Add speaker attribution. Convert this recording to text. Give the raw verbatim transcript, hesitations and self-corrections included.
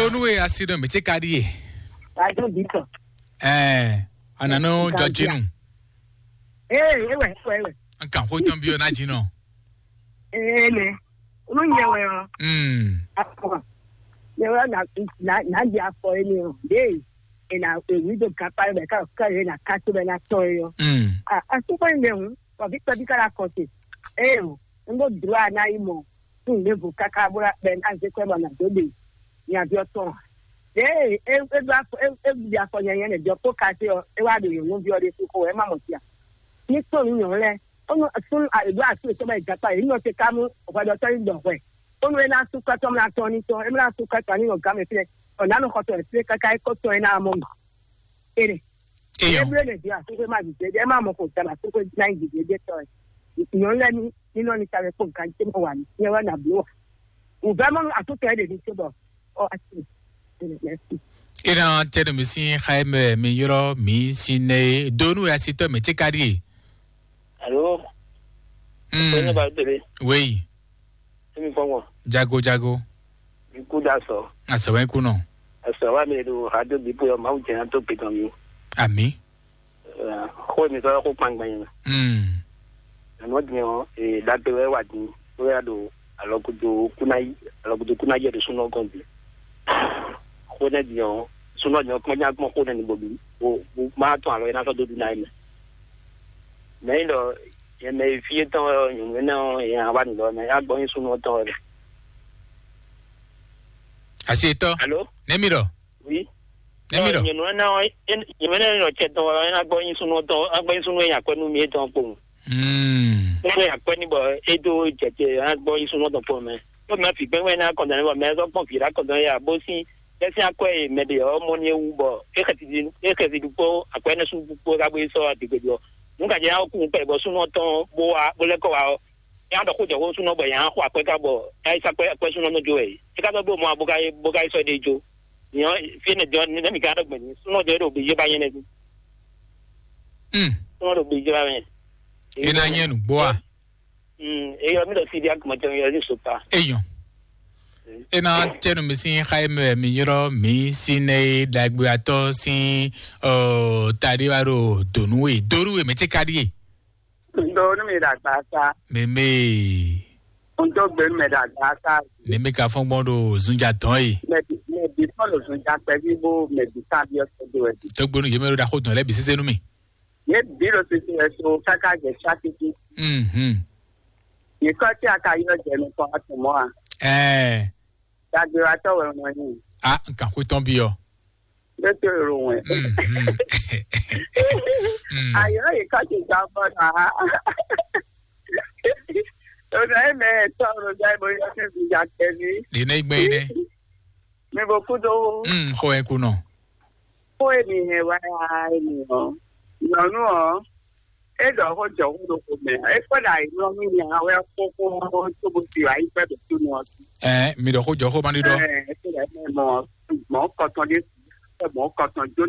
Speaker 1: Donwe asido mechekadi.
Speaker 2: I don't think so.
Speaker 1: Eh, anano jojinu.
Speaker 2: Eh, ewe, ewe.
Speaker 1: Anka hoton bio na jino.
Speaker 2: Eh, ne. Unye we.
Speaker 1: Mm.
Speaker 2: Ne wa na na na dia for any o. Dey. Ina we do kapa be ka ka na ka to be na to yo.
Speaker 1: Mm.
Speaker 2: Ah, asu ko nge hu. Wa Victor Dikara kote. Eh, ngo dua na imo. Tu le bu kaka bura ben anze ko na dobe. Ya bi oto. Eh, e e do e e bi afonya yen e bi oto ka ti o. E wa do yo no bi o de ko e ma mo ti a. Ni so ni yo le. Ono asun a edu asu to ba japa e no te kamu okwado to ndo we. Ono na asu ka to na to ni to. E na asu ka to ni o ga me pile. Ona no ko to e ka kai ko to na mo. Ere.
Speaker 1: Eyo.
Speaker 2: E bre le dia so ma bi je e ma mo ko ta na so ko nine di je to. Yo le ni ni no ni ta re ko kan ti mo wa ni. Ye wa na bi o. U ba mo atu te de ni se bo. O ati.
Speaker 1: Ina tene misi Jaime Miyoro mi sine Donwe asito mechekadi.
Speaker 3: Allô?
Speaker 1: Mm. Oui.
Speaker 3: Emi fongo.
Speaker 1: Jago jago.
Speaker 3: Iku da so.
Speaker 1: Asawen kuno.
Speaker 3: Asa wa me do radio bipo yo ma uje to pe kan mi.
Speaker 1: Ami.
Speaker 3: Eh, ko mi so ko pang ban.
Speaker 1: Mm.
Speaker 3: No di o e da pe we wa di. O ya do alokudo kunai, alokudo kunai ye do suno gombi. Ko na di o suno nyo ko nya ko ko na ni bobi. O ma to alo na so do dinai me. Mais là, il y a mes filles, maintenant, il y a un van, mais il y a un bon sous notre temps.
Speaker 1: Asito?
Speaker 3: Allô?
Speaker 1: Nemiro?
Speaker 3: Oui.
Speaker 1: Nemiro?
Speaker 3: Il y a un il y a un chat, il y a un bon sous notre temps, un bon sous notre temps, nous mettons pour.
Speaker 1: Hmm.
Speaker 3: Il y a un bon et deux chat, un bon sous notre temps, mais. Comme ma fille, ben, on a condamné la maison, pour qu'il a condamné à Bossi. Laissez à quoi, mais des hommes, ou bon, et que tu dis, et que tu dis, à quoi ne sont pas pour avoir ça, tu peux dire. Nunca ya ku pe bo suno ton bo a bo le ko a ya do ko je wo suno bo ya ho ape ka bo ai sa pe pe suno no jo e ti ka bo mo bo ga bo ga so de jo ni o fi ne jo ni mi ka do gbeni suno de do bi je ba yen ne
Speaker 1: Mm.
Speaker 3: suno do bi je ba yen
Speaker 1: Ina yenu boa.
Speaker 3: Mm e yo mi do si dia kuma jo yo ni so pa
Speaker 1: Eyo. Ina tene misi Jaime Miyoro mi sine dagbuato si o tadiwaro Donwe Donwe mechekadi.
Speaker 2: Ndo no me da ta.
Speaker 1: Meme.
Speaker 2: Ndo be me da ta.
Speaker 1: Neme ka fonbondo zunja toy.
Speaker 2: Me me bi follow so ja pe bi bo me bi ta bi o so do e.
Speaker 1: Togbonu yemero da khoton le bi sesenu mi.
Speaker 2: Ye bi lo so so kaka je chatiki.
Speaker 1: Mhm.
Speaker 2: Ye ko ti aka yo je mi ko atumo a.
Speaker 1: Eh.
Speaker 2: Dagbe wa to we won ni.
Speaker 1: Ah, nka khoton bi yo.
Speaker 2: Le te ro won.
Speaker 1: Mhm.
Speaker 2: Ayo e ka ti ja bo na. O na me to ro ja bo yo se bi ja ke ni.
Speaker 1: Di na igbe ine.
Speaker 2: Me bo ku do.
Speaker 1: Mm, ho en kuno.
Speaker 2: O e mi he wa ai ni o. No no. E do ho jo ho do ko me. E ko dai no mi ni a we ko ko to bo ti ai pe do tu no.
Speaker 1: Eh, mi do ho jo ho bandi do.
Speaker 2: Eh, e mo mo ko to di mo ko to jo